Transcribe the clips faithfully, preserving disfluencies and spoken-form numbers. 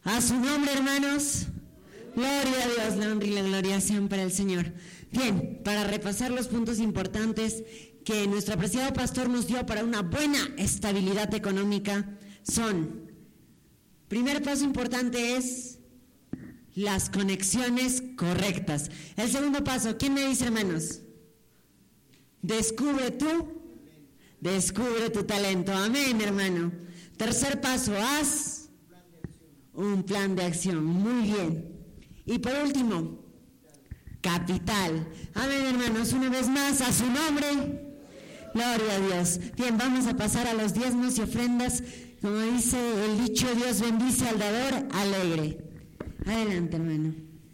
A su nombre, hermanos. Gloria a Dios, la honra y la gloria sean para el Señor. Bien, para repasar los puntos importantes que nuestro apreciado pastor nos dio para una buena estabilidad económica son, primer paso importante es las conexiones correctas. El segundo paso, ¿quién me dice, hermanos? Descubre tú, descubre tu talento. Amén, hermano. Tercer paso, haz un plan de acción. Muy bien. Y por último, capital. Amén, hermanos. Una vez más, a su nombre. Gloria a Dios. Bien, vamos a pasar a los diezmos y ofrendas. Como dice el dicho, Dios bendice al dador alegre. Adelante, hermano.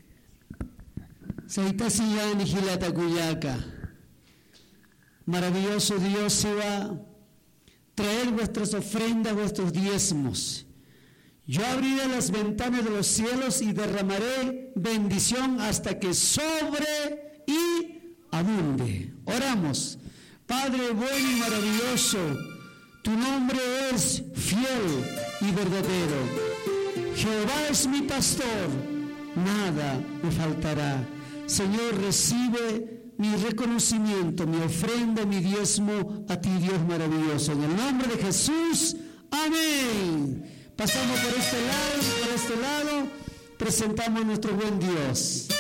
Saitasiya Nihilata Kuyaka. Maravilloso Dios, se va a traer vuestras ofrendas, vuestros diezmos. Yo abriré las ventanas de los cielos y derramaré bendición hasta que sobre y abunde. Oramos. Padre bueno y maravilloso, tu nombre es fiel y verdadero. Jehová es mi pastor, nada me faltará. Señor, recibe mi reconocimiento, mi ofrenda, mi diezmo a ti, Dios maravilloso. En el nombre de Jesús, amén. Pasamos por este lado, por este lado, presentamos a nuestro buen Dios.